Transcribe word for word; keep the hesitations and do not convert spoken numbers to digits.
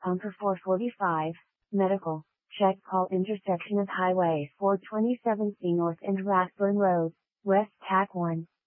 Pumper four forty-five, Medical, check call intersection of Highway four twenty-seven C North and Rathburn Road, West Tack one.